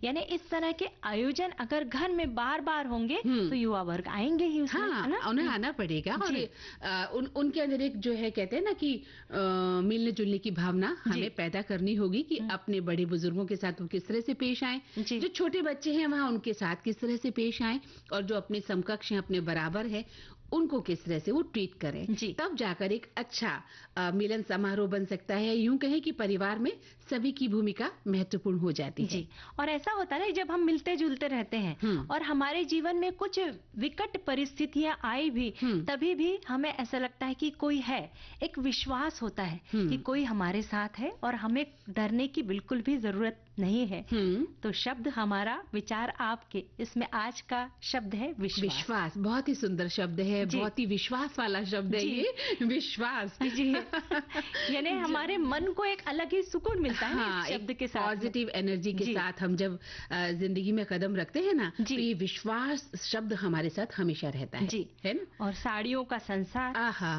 यानी इस तरह के आयोजन अगर घर में बार-बार होंगे तो युवा वर्ग आएंगे ही उसमें, हाँ, है ना? उन्हें आना पड़ेगा। और उनके अंदर एक जो है कहते हैं ना कि मिलने जुलने की भावना हमें पैदा करनी होगी कि अपने बड़े बुजुर्गों के साथ वो किस तरह से पेश आए, जो छोटे बच्चे हैं वहाँ उनके साथ किस तरह से पेश आए, और जो अपने समकक्ष हैं, अपने बराबर है, उनको किस तरह से वो ट्रीट करें, तब जाकर एक अच्छा मिलन समारोह बन सकता है। यूं कहें कि परिवार में सभी की भूमिका महत्वपूर्ण हो जाती है। और ऐसा होता है जब हम मिलते जुलते रहते हैं और हमारे जीवन में कुछ विकट परिस्थितियां आई भी, तभी भी हमें ऐसा लगता है कि कोई है, एक विश्वास होता है कि कोई हमारे साथ है और हमें डरने की बिल्कुल भी जरूरत नहीं है। तो शब्द हमारा, विचार आपके, इसमें आज का शब्द है विश्वास। बहुत ही सुंदर शब्द है, बहुत ही विश्वास वाला शब्द है ये, विश्वास जी। यानी हमारे मन को एक अलग ही सुकून मिलता है इस शब्द के साथ, पॉजिटिव एनर्जी के साथ हम जब जिंदगी में कदम रखते हैं ना, तो ये विश्वास शब्द हमारे साथ हमेशा रहता है ना। और साड़ियों का संसार,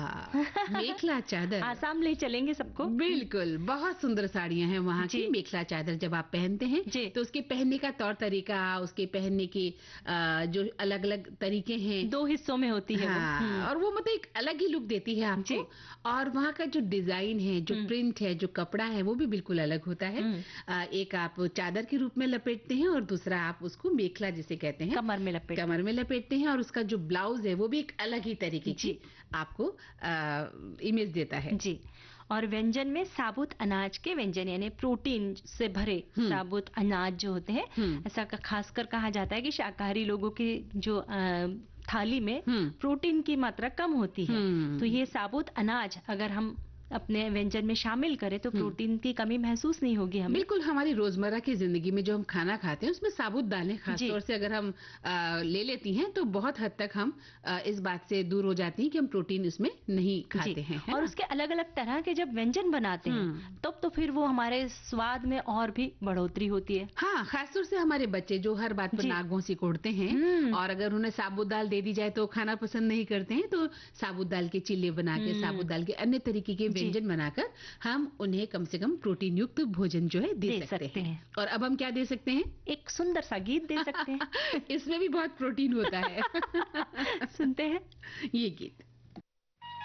मेखला चादर, आसाम ले चलेंगे सबको। बिल्कुल, बहुत सुंदर साड़ियां हैं वहाँ की। मेखला चादर जब आप पहनते हैं तो उसके पहनने का तौर तरीका, उसके पहनने के जो अलग अलग तरीके हैं, 2 हिस्सों में होती है वो। और वो मतलब एक अलग ही लुक देती है आपको। और वहाँ का जो डिजाइन है, जो प्रिंट है, जो कपड़ा है, वो भी बिल्कुल अलग होता है। एक आप चादर के रूप में लपेटते हैं और दूसरा आप उसको मेखला जिसे कहते हैं कमर में लपेटते हैं। और उसका जो ब्लाउज है वो भी एक अलग ही तरीके की आपको इमेज देता है जी। और व्यंजन में साबुत अनाज के व्यंजन, यानी प्रोटीन से भरे साबुत अनाज जो होते हैं, ऐसा खासकर कहा जाता है कि शाकाहारी लोगों की जो थाली में प्रोटीन की मात्रा कम होती है, तो ये साबुत अनाज अगर हम अपने व्यंजन में शामिल करें तो प्रोटीन की कमी महसूस नहीं होगी हमें। बिल्कुल, हमारी रोजमर्रा की जिंदगी में जो हम खाना खाते हैं उसमें साबुत दालें खासतौर से अगर हम ले लेती हैं तो बहुत हद तक हम इस बात से दूर हो जाती हैं कि हम प्रोटीन उसमें नहीं खाते हैं। और उसके अलग अलग तरह के जब व्यंजन बनाते हैं तब तो फिर वो हमारे स्वाद में और भी बढ़ोतरी होती है। हाँ, खासतौर से हमारे बच्चे जो हर बात पर नाक भौंसी कोड़ते हैं, और अगर उन्हें साबुत दाल दे दी जाए तो खाना पसंद नहीं करते हैं, तो साबुत दाल के चिल्ले बना के, साबुत दाल के अन्य तरीके के व्यंजन बनाकर हम उन्हें कम से कम प्रोटीन युक्त भोजन जो है दे सकते हैं। और अब हम क्या दे सकते हैं? एक सुंदर सा गीत दे सकते हैं। इसमें भी बहुत प्रोटीन होता है। सुनते हैं ये गीत।